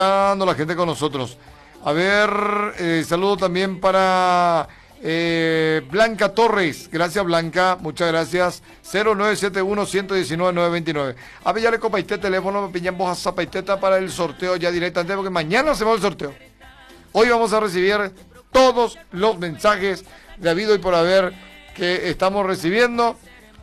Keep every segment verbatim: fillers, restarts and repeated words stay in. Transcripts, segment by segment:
dando la gente con nosotros. A ver, eh, saludo también para eh, Blanca Torres. Gracias, Blanca. Muchas gracias. cero nueve siete uno, uno uno nueve, nueve dos nueve. A ver, ya le copaité teléfono, me piñan vos a zapaiteta para el sorteo ya directamente, porque mañana hacemos el sorteo. Hoy vamos a recibir todos los mensajes de habido y por haber que estamos recibiendo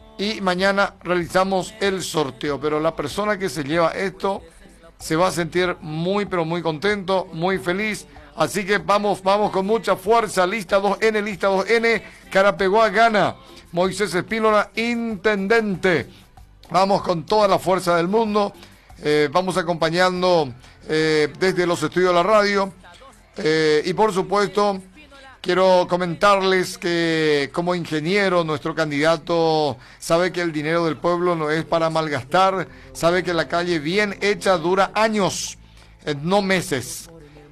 y mañana realizamos el sorteo. Pero la persona que se lleva esto se va a sentir muy pero muy contento, muy feliz. Así que vamos, vamos con mucha fuerza. Lista dos ene, lista dos ene. Carapeguá gana. Moisés Espínola, intendente. Vamos con toda la fuerza del mundo. Eh, vamos acompañando eh, desde los estudios de la radio. Eh, y por supuesto, quiero comentarles que como ingeniero, nuestro candidato sabe que el dinero del pueblo no es para malgastar, sabe que la calle bien hecha dura años, eh, no meses,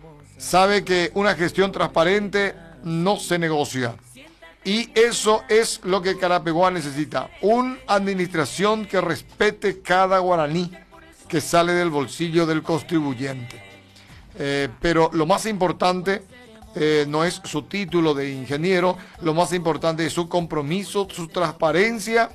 sabe que una gestión transparente no se negocia. Y eso es lo que Carapeguá necesita, una administración que respete cada guaraní que sale del bolsillo del contribuyente. Eh, pero lo más importante eh, no es su título de ingeniero, lo más importante es su compromiso, su transparencia,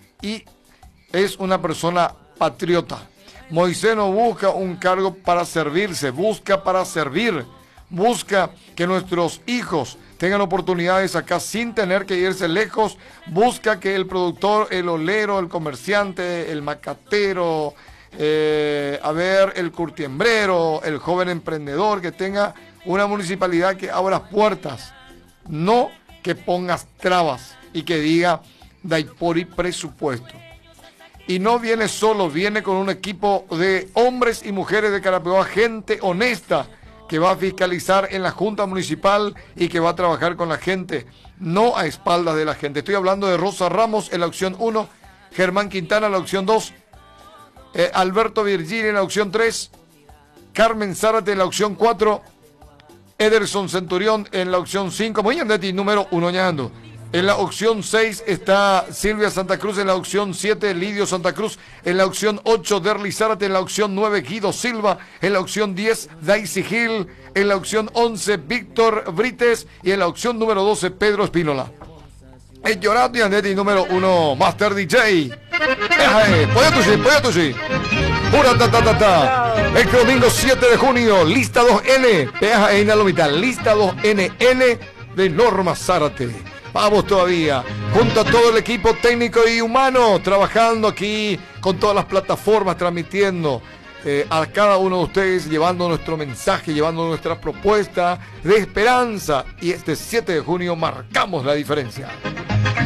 y es una persona patriota. Moisés no busca un cargo para servirse, busca para servir, busca que nuestros hijos tengan oportunidades acá sin tener que irse lejos, busca que el productor, el olero, el comerciante, el macatero, Eh, a ver, el curtiembrero, el joven emprendedor, que tenga una municipalidad que abra puertas, no que pongas trabas y que diga Daipori presupuesto. Y no viene solo, viene con un equipo de hombres y mujeres de Carapeguá, gente honesta que va a fiscalizar en la Junta Municipal y que va a trabajar con la gente, no a espaldas de la gente. Estoy hablando de Rosa Ramos en la opción uno, Germán Quintana en la opción dos, Eh, Alberto Virgili en la opción tres, Carmen Zárate en la opción cuatro, Ederson Centurión en la opción cinco, muy bien, número uno ñando. En la opción seis está Silvia Santa Cruz, en la opción siete Lidio Santa Cruz, en la opción ocho Derly Zárate, en la opción nueve Guido Silva, en la opción diez Daisy Gil, en la opción once Víctor Brites y en la opción número doce Pedro Espínola. El llorando y Andeti número uno, Master D J. Póyate, póyate. Pura ta ta ta ta. El domingo siete de junio, lista dos ene. Peja en la lomita, lista dos ene N de Norma Zárate. Vamos todavía, junto a todo el equipo técnico y humano, trabajando aquí con todas las plataformas, transmitiendo eh, a cada uno de ustedes, llevando nuestro mensaje, llevando nuestra propuesta de esperanza. Y este siete de junio marcamos la diferencia.